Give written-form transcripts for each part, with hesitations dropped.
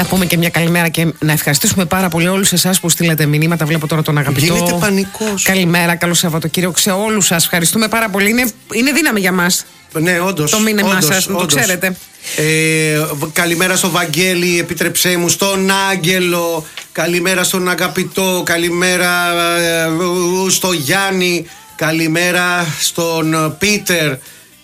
Να πούμε και μια καλημέρα και να ευχαριστήσουμε πάρα πολύ όλους εσάς που στείλατε μηνύματα. Βλέπω τώρα τον αγαπητό. Γίνεται πανικός. Καλημέρα, καλό Σαββατοκύριακο σε όλους σας. Ευχαριστούμε πάρα πολύ. Είναι δύναμη για μας. Ναι, όντως. Το μήνυμά σας, να το ξέρετε. Καλημέρα στο Βαγγέλη, επίτρεψέ μου, στον Άγγελο. Καλημέρα στον αγαπητό. Καλημέρα στο Γιάννη. Καλημέρα στον Πίτερ.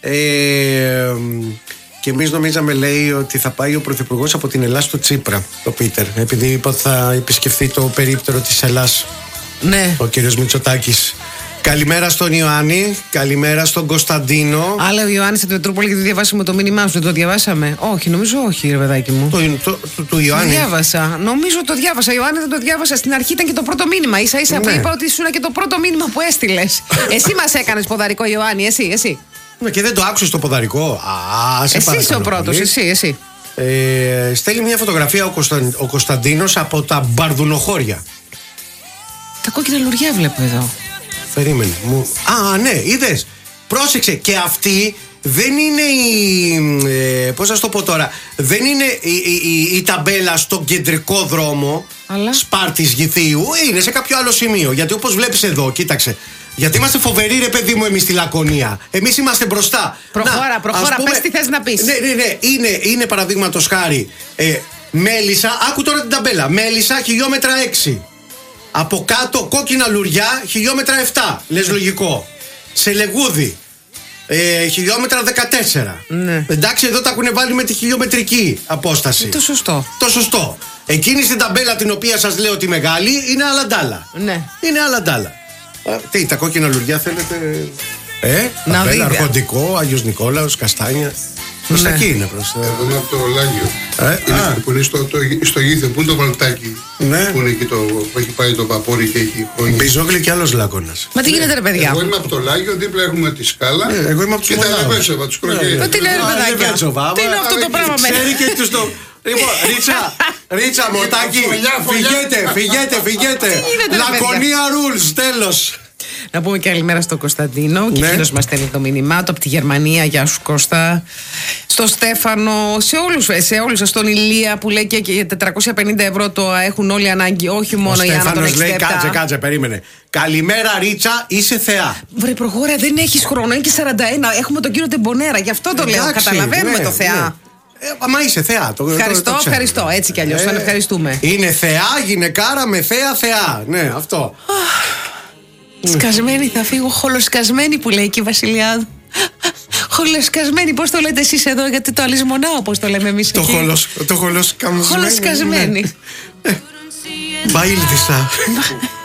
Και εμείς νομίζαμε, λέει, ότι θα πάει ο Πρωθυπουργός από την Ελλάδα στο Τσίπρα, το Πίτερ, επειδή είπε ότι θα επισκεφθεί το περίπτερο της Ελλάς. Ναι. Ο κύριος Μητσοτάκης. Καλημέρα στον Ιωάννη, καλημέρα στον Κωνσταντίνο. Αλλά ο Ιωάννης από την Πετρούπολη, γιατί διαβάσαμε το μήνυμά σου, δεν το διαβάσαμε? Όχι, νομίζω όχι, ρε παιδάκι μου. Του Ιωάννη. Διάβασα. Νομίζω το διάβασα. Ιωάννη, δεν το διάβασα. Στην αρχή ήταν και το πρώτο μήνυμα. Ίσα-ίσα που είπα ότι ήσουν και το πρώτο μήνυμα που έστειλες. Εσύ μας έκανες ποδαρικό, Ιωάννη, εσύ. Και δεν το άκουσες το ποδαρικό. Εσύ είσαι ο πρώτος, εσύ. Στέλνει μια φωτογραφία ο Κωνσταντίνος από τα Μπαρδουνοχώρια. Τα κόκκινα λουριά βλέπω εδώ. Περίμενε. Ναι, είδες. Πρόσεξε, και αυτή δεν είναι πώς να το πω τώρα. Δεν είναι η ταμπέλα στον κεντρικό δρόμο. Αλλά Σπάρτης Γηθίου. Είναι σε κάποιο άλλο σημείο. Γιατί όπως βλέπεις εδώ, κοίταξε. Γιατί είμαστε φοβεροί, ρε παιδί μου, εμείς στη Λακωνία. Εμείς είμαστε μπροστά. Προχώρα, πούμε, πες τι θες να πεις. Ναι. Είναι παραδείγματος χάρη Μέλισσα, άκου τώρα την ταμπέλα. Μέλισσα, χιλιόμετρα 6. Από κάτω κόκκινα λουριά, χιλιόμετρα 7. Λες λογικό. Σε Λεγούδι, χιλιόμετρα 14. Ναι. Εντάξει, εδώ τα έχουν βάλει με τη χιλιομετρική απόσταση. Το σωστό. Το σωστό. Εκείνη στην ταμπέλα την οποία σας λέω τη μεγάλη είναι αλαντάλα. Ναι. Είναι αλαντάλα. Τι, τα κόκκινα λουριά θέλετε? Ταμπέλα, Αρχοντικό, Άγιος Νικόλαος, Καστάνια. Προς τα εκεί είναι. Εγώ είμαι από το Λάγιο. Που είναι στο Γήθιο, που είναι το βαλτάκι. Ναι. Που είναι εκεί που έχει πάει το βαπόρι και έχει χρόνια. Μπιζόγλη και άλλος Λάκωνας. Μα τι γίνεται, ρε παιδιά? Εγώ είμαι από το Λάγιο, δίπλα έχουμε τη Σκάλα. Εγώ είμαι από τους Μολάους. Και τα Λεβέτσοβα, τους Κρογγέλιους. Τι λέει, ρε παιδάκια? Τι είναι αυτό το πράγμα? Ξέρει και τους το... Λοιπόν, Ρίτσα, Μορτάκη, φυγέτε. Λακωνία rules, τέλος. Να πούμε και καλημέρα στον Κωνσταντίνο. Και εκείνος μας στέλνει το μήνυμά του από τη Γερμανία. Γεια σου, Κώστα. Στο Στέφανο, σε όλους, στον Ηλία που λέει και 450 ευρώ το έχουν όλοι ανάγκη. Όχι μόνο οι άνω των 67. Λέει, κάτσε, περίμενε. Καλημέρα, Ρίτσα, είσαι θεά. Βρε, προχώρα, δεν έχεις χρόνο. Είναι και 41. Έχουμε τον κύριο Τεμπονέρα. Γι' αυτό το λέω. Καταλαβαίνουμε το θεά. Μα είσαι θεά. Ευχαριστώ. Έτσι κι αλλιώς. Τον ευχαριστούμε. Είναι θεά, γυναικάρα με θεά. Ναι, αυτό. Σκασμένη θα φύγω, χολοσκασμένη που λέει και η Βασιλιάδου. Χολοσκασμένη, πώς το λέτε εσείς εδώ? Γιατί το αλυσμονάω, πώς το λέμε εμείς εκεί. Το χολοσκασμένη. Χολοσκασμένη. Μπαίλτισα.